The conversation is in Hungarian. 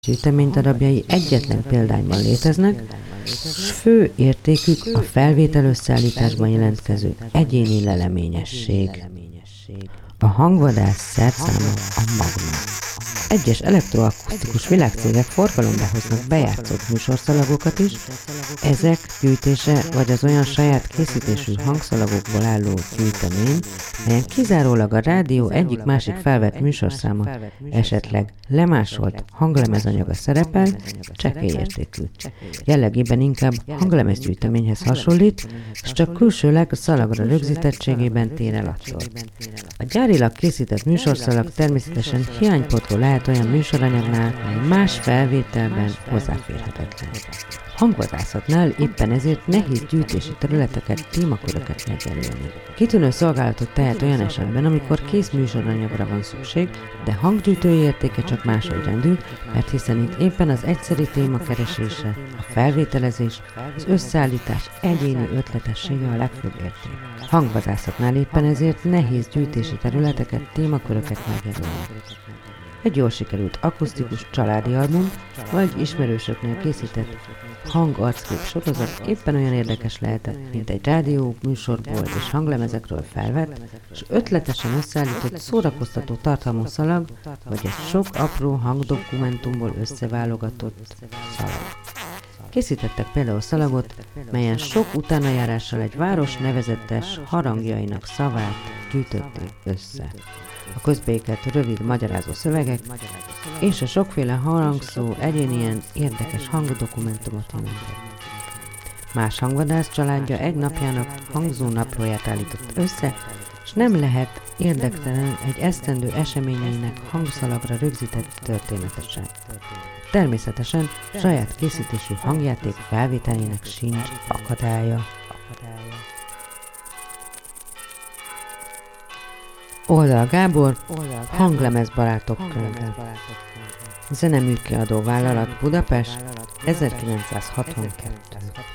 gyűjteménydarabjai egyetlen példányban léteznek, s fő értékük a felvétel-összeállításban jelentkező egyéni leleményesség. A hangvadász szerszáma a Magnum. Egyes elektroakusztikus világcégek forgalomba hoznak bejátszott műsorszalagokat is, ezek gyűjtése vagy az olyan saját készítésű hangszalagokból álló gyűjtemény, melyen kizárólag a rádió egyik-másik felvett műsorszáma, esetleg lemásolt hanglemezanyaga szerepel, csekély értékű. Jellegében inkább hanglemezgyűjteményhez hasonlít, és csak külsőleg a szalagra rögzítettségében tér el attól. A gyárilag készített műsorszalag természetesen hiánypótló lehet olyan műsoranyagnál, mely más felvételben hozzáférhetetlen. Hangvadászatnál éppen ezért nehéz gyűjtési területeket, témaköröket megjelölni. Kitűnő szolgálatot tehet olyan esetben, amikor kész műsoranyagra van szükség, de hanggyűjtői értéke csak másodrendű, mert hiszen itt éppen az egyszeri téma keresése, a felvételezés, az összeállítás egyéni ötletessége a legfőbb érték. Hangvadászatnál éppen ezért nehéz gyűjtési területeket, témaköröket megjelölni. Egy jól sikerült akusztikus családi album, vagy ismerősöknél készített hangarckép sorozat éppen olyan érdekes lehetett, mint egy rádió műsorból és hanglemezekről felvett, és ötletesen összeállított szórakoztató tartalmú szalag, vagy egy sok apró hangdokumentumból összeválogatott szalag. Készítettek például szalagot, melyen sok utánajárással egy város nevezetes harangjainak szavát gyűjtötték össze. A közbeékelt rövid magyarázó szövegek és a sokféle harangszó egyénien érdekes hangdokumentumot jelentek. Más hangvadász családja egy napjának hangzó naplóját állított össze, és nem lehet érdektelen egy esztendő eseményeinek hangszalagra rögzített történetesen. Természetesen saját készítésű hangjáték felvételének sincs akadálya. Oldal Gábor, hanglemezbarátok könyve. Zeneműkiadó vállalat Budapest, 1962.